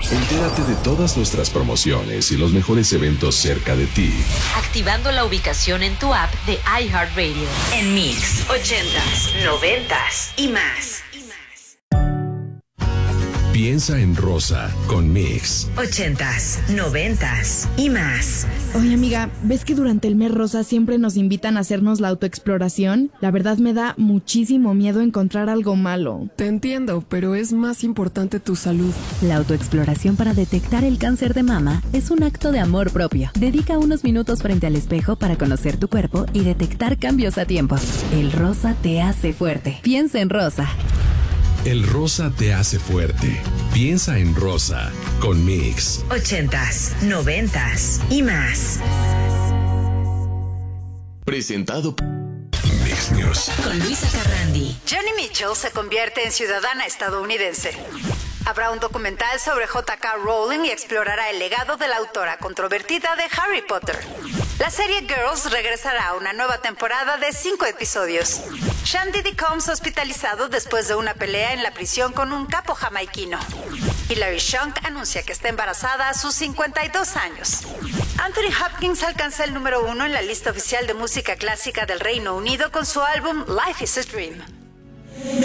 Entérate de todas nuestras promociones y los mejores eventos cerca de ti. Activando la ubicación en tu app de iHeartRadio. En Mix, 80s, 90s y más. Piensa en Rosa con Mix. 80s, 90s y más. Oye, amiga, ¿ves que durante el mes rosa siempre nos invitan a hacernos la autoexploración? La verdad me da muchísimo miedo encontrar algo malo. Te entiendo, pero es más importante tu salud. La autoexploración para detectar el cáncer de mama es un acto de amor propio. Dedica unos minutos frente al espejo para conocer tu cuerpo y detectar cambios a tiempo. El rosa te hace fuerte. Piensa en rosa. El rosa te hace fuerte. Piensa en Rosa con Mix. 80s, 90s y más. Presentado por Mix News. Con Luisa Carrandi. Joni Mitchell se convierte en ciudadana estadounidense. Habrá un documental sobre J.K. Rowling y explorará el legado de la autora controvertida de Harry Potter. La serie Girls regresará a una nueva temporada de 5 episodios. Sean Diddy Combs hospitalizado después de una pelea en la prisión con un capo jamaiquino. Hilary Swank anuncia que está embarazada a sus 52 años. Anthony Hopkins alcanza el número 1 en la lista oficial de música clásica del Reino Unido con su álbum Life is a Dream.